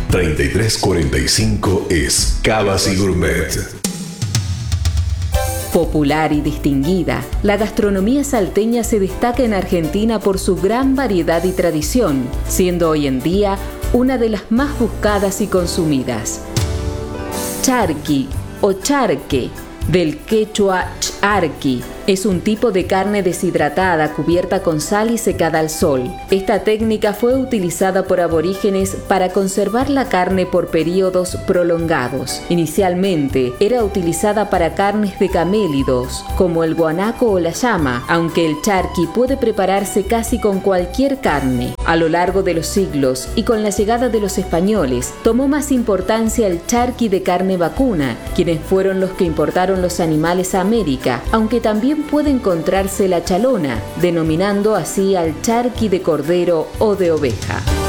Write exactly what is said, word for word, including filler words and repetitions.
treinta y tres cuarenta y cinco es Cavas y Gourmet. Popular y distinguida, la gastronomía salteña se destaca en Argentina por su gran variedad y tradición, siendo hoy en día una de las más buscadas y consumidas. Charqui o charque, del quechua charqui, es un tipo de carne deshidratada cubierta con sal y secada al sol. Esta técnica fue utilizada por aborígenes para conservar la carne por períodos prolongados. Inicialmente era utilizada para carnes de camélidos, como el guanaco o la llama, aunque el charqui puede prepararse casi con cualquier carne. A lo largo de los siglos y con la llegada de los españoles, tomó más importancia el charqui de carne vacuna, quienes fueron los que importaron los animales a América, aunque también puede encontrarse la chalona, denominando así al charqui de cordero o de oveja.